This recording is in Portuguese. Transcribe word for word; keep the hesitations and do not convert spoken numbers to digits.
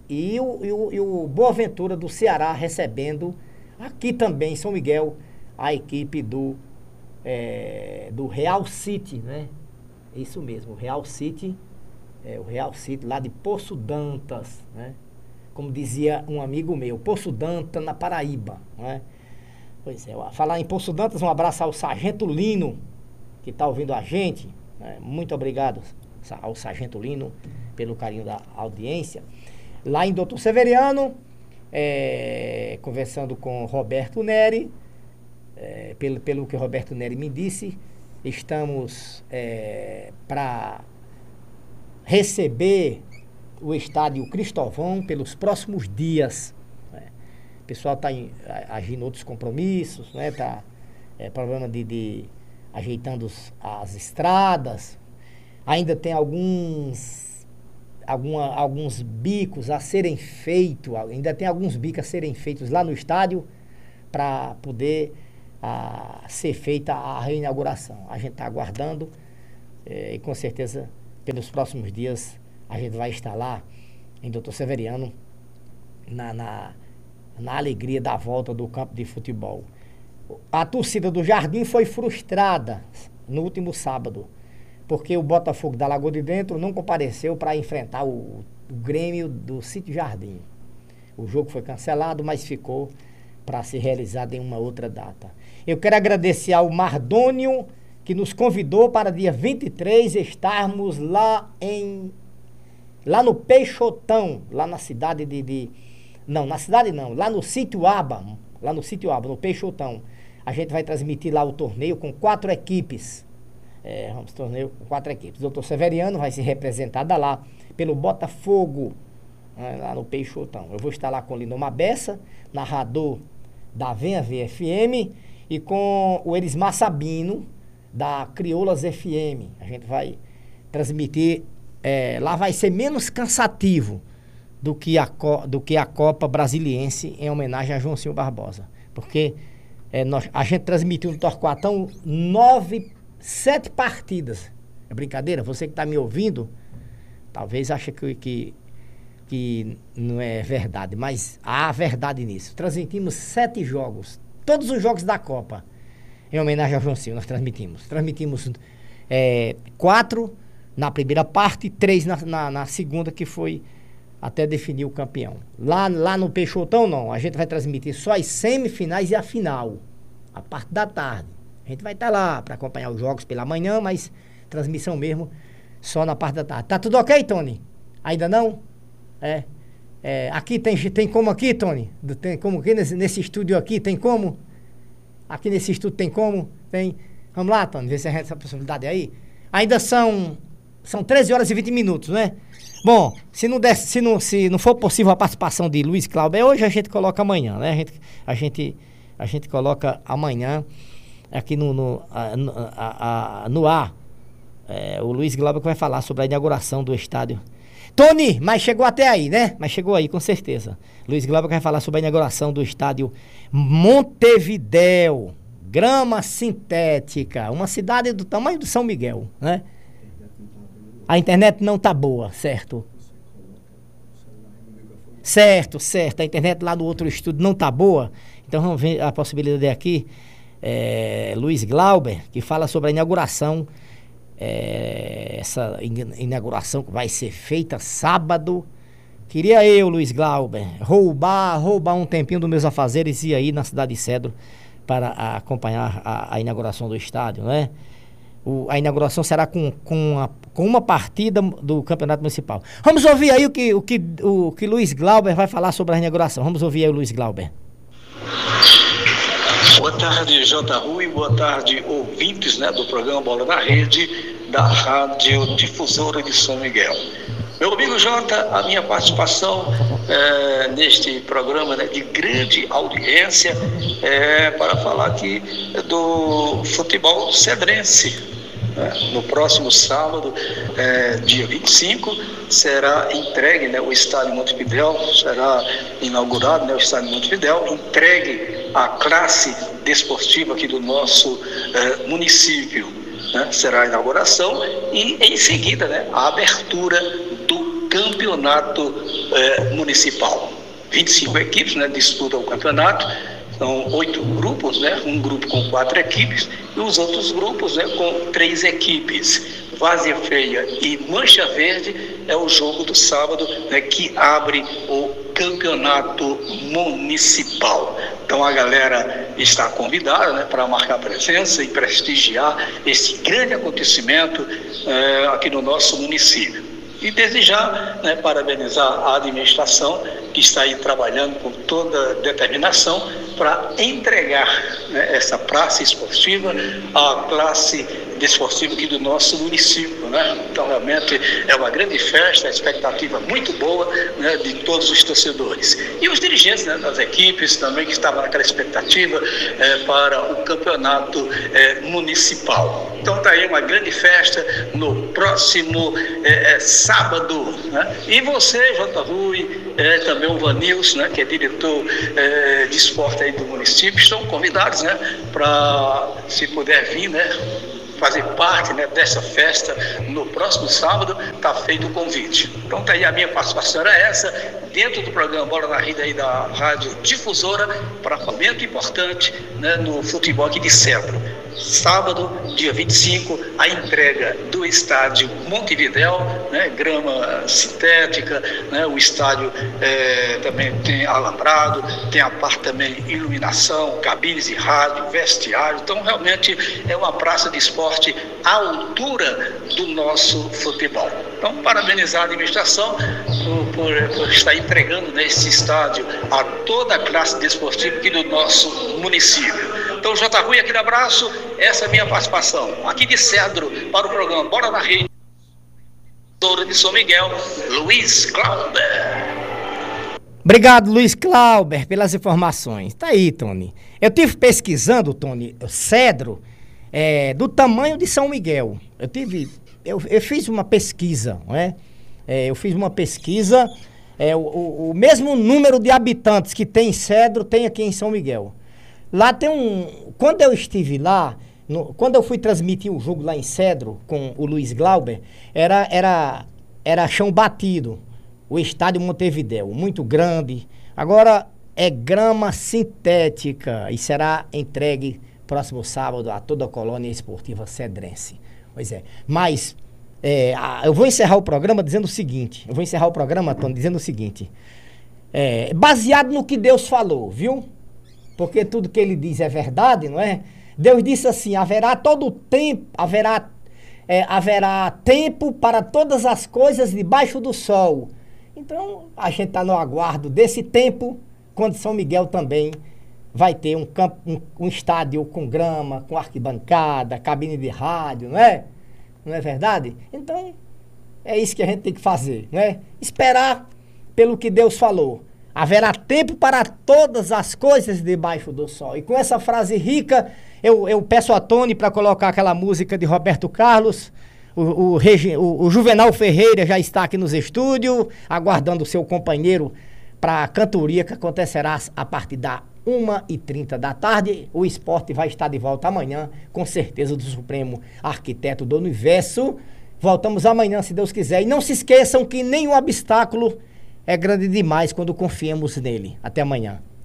e o, e, o, e o Boaventura do Ceará recebendo aqui também em São Miguel a equipe do, é, do Real City, né? Isso mesmo, o Real City, é, o Real City lá de Poço Dantas, né? Como dizia um amigo meu, Poço Dantas na Paraíba, né? Pois é, falar em Poço Dantas, um abraço ao Sargento Lino, que está ouvindo a gente, né? Muito obrigado ao Sargento Lino pelo carinho da audiência. Lá em Doutor Severiano, é, conversando com Roberto Neri, é, pelo, pelo que Roberto Neri me disse, estamos é, para receber o estádio Cristóvão pelos próximos dias. Né? O pessoal está agindo outros compromissos, né? Tá, é, problema de, de ajeitando os, as estradas. Ainda tem alguns, alguma, alguns bicos a serem feitos, ainda tem alguns bicos a serem feitos lá no estádio para poder a, ser feita a reinauguração. A gente está aguardando é, e com certeza pelos próximos dias a gente vai estar lá em Doutor Severiano na, na, na alegria da volta do campo de futebol. A torcida do Jardim foi frustrada no último sábado, porque o Botafogo da Lagoa de Dentro não compareceu para enfrentar o, o Grêmio do Sítio Jardim. O jogo foi cancelado, mas ficou para ser realizado em uma outra data. Eu quero agradecer ao Mardônio, que nos convidou para dia vinte e três estarmos lá em lá no Peixotão, lá na cidade de, de não, na cidade não, lá no Sítio Aba, lá no Sítio Aba, no Peixotão. A gente vai transmitir lá o torneio com quatro equipes. É, vamos torneio com quatro equipes. O Doutor Severiano vai ser representada lá pelo Botafogo, né, lá no Peixotão. Eu vou estar lá com o Lindomar Bessa, narrador da Venha Ver F M, e com o Erismar Sabino, da Crioulas F M. A gente vai transmitir, é, lá vai ser menos cansativo do que, a, do que a Copa Brasiliense, em homenagem a Joãozinho Barbosa. Porque é, nós, a gente transmitiu no Torquatão nove, sete partidas. É brincadeira? Você que está me ouvindo, talvez ache que, que, que não é verdade, mas há verdade nisso. Transmitimos sete jogos, todos os jogos da Copa. Em homenagem ao Joãozinho, nós transmitimos. Transmitimos é, quatro na primeira parte e três na, na, na segunda, que foi até definir o campeão. Lá, lá no Peixotão, não. A gente vai transmitir só as semifinais e a final, a parte da tarde. A gente vai estar lá para acompanhar os jogos pela manhã, mas transmissão mesmo só na parte da tarde. Tá tudo ok, Tony? Ainda não? É. é aqui tem, tem como aqui, Tony? Tem como aqui nesse, nesse estúdio aqui? Tem como? Aqui nesse estúdio tem como? Tem. Vamos lá, Tony, ver se a gente tem essa possibilidade aí. Ainda são, são treze horas e vinte minutos, né? Bom, se não, der, se, não, se não for possível a participação de Luiz Cláudio, hoje a gente coloca amanhã, né? A gente, a gente, a gente coloca amanhã aqui no, no, a, no, a, a, no ar. É, o Luiz Glauber que vai falar sobre a inauguração do estádio. Tony, mas chegou até aí, né? Mas chegou aí, com certeza. Luiz Glauber que vai falar sobre a inauguração do estádio Montevidéu, grama sintética, uma cidade do tamanho do São Miguel, né? A internet não tá boa, certo? Certo, certo. A internet lá no outro estúdio não tá boa. Então vamos ver a possibilidade aqui. É, Luiz Glauber, que fala sobre a inauguração. É, essa inauguração que vai ser feita sábado. Queria eu, Luiz Glauber, roubar, roubar um tempinho dos meus afazeres e ir aí na cidade de Cedro para acompanhar a, a inauguração do estádio, né? O, a inauguração será com, com, a, com uma partida do Campeonato Municipal. Vamos ouvir aí o que, o, que, o que Luiz Glauber vai falar sobre a inauguração. Vamos ouvir aí o Luiz Glauber. Boa tarde, J. Rui, boa tarde, ouvintes, né, do programa Bola na Rede, da Rádio Difusora de São Miguel. Meu amigo Jota, a minha participação é, neste programa, né, de grande audiência é para falar aqui do futebol cedrense. No próximo sábado, é, dia vinte e cinco, será entregue, né, o estádio Montevidéu, será inaugurado, né, o estádio Montevidéu, entregue à classe desportiva aqui do nosso é, município, né, será a inauguração e em seguida, né, a abertura do campeonato é, municipal. vinte e cinco equipes, né, disputam o campeonato. São oito grupos, né? Um grupo com quatro equipes e os outros grupos, né, com três equipes. Várzea Feia e Mancha Verde é o jogo do sábado, né, que abre o campeonato municipal. Então a galera está convidada, né, para marcar presença e prestigiar esse grande acontecimento é, aqui no nosso município. E desejar, né, parabenizar a administração que está aí trabalhando com toda determinação para entregar, né, essa praça esportiva à classe desportiva aqui do nosso município, né? Então realmente é uma grande festa, a expectativa muito boa, né, de todos os torcedores. E os dirigentes, né, das equipes também que estavam naquela expectativa é, para o campeonato é, municipal. Então está aí uma grande festa no próximo é, é, sábado, né? E você, J. Rui, é, também o Vanilson, né, que é diretor é, de esporte aí do município, estão convidados, né, para, se puder vir, né, fazer parte, né, dessa festa no próximo sábado, está feito o convite. Então tá aí, a minha participação era essa, dentro do programa Bola na Rede aí da Rádio Difusora, para um momento importante, né, no futebol aqui de Cedro. Sábado, dia vinte e cinco, a entrega do estádio Montevidéu, né, grama sintética, né, o estádio é, também tem alambrado, tem a parte também iluminação, cabines de rádio, vestiário. Então realmente é uma praça de esporte à altura do nosso futebol. Então parabenizar a administração por, por, por estar entregando nesse estádio a toda a classe desportiva aqui do nosso município. Então, J. Rui, aquele abraço, essa é a minha participação aqui de Cedro para o programa Bora na Rede de São Miguel, Luiz Clauber. Obrigado, Luiz Clauber, pelas informações. Tá aí, Tony. Eu tive pesquisando, Tony, Cedro, é, do tamanho de São Miguel. Eu tive, eu, eu fiz uma pesquisa, não é? É, eu fiz uma pesquisa, é, o, o, o mesmo número de habitantes que tem em Cedro tem aqui em São Miguel. Lá tem um... Quando eu estive lá, no, quando eu fui transmitir o jogo lá em Cedro com o Luiz Glauber, era, era, era chão batido, o estádio Montevidéu, muito grande. Agora é grama sintética e será entregue próximo sábado a toda a colônia esportiva cedrense. Pois é, mas é, a, eu vou encerrar o programa dizendo o seguinte, eu vou encerrar o programa, Tony, dizendo o seguinte, é, baseado no que Deus falou, viu? Porque tudo que ele diz é verdade, não é? Deus disse assim, haverá todo o tempo, haverá, é, haverá tempo para todas as coisas debaixo do sol. Então, a gente está no aguardo desse tempo, quando São Miguel também vai ter um, campo, um, um estádio com grama, com arquibancada, cabine de rádio, não é? Não é verdade? Então, é isso que a gente tem que fazer, não é? Esperar pelo que Deus falou. Haverá tempo para todas as coisas debaixo do sol. E com essa frase rica, eu, eu peço a Tony para colocar aquela música de Roberto Carlos. O, o, o, o Juvenal Ferreira já está aqui nos estúdios, aguardando o seu companheiro para a cantoria que acontecerá a partir da uma e trinta da tarde. O esporte vai estar de volta amanhã, com certeza, do Supremo Arquiteto do Universo. Voltamos amanhã, se Deus quiser. E não se esqueçam que nenhum obstáculo é grande demais quando confiamos nele. Até amanhã.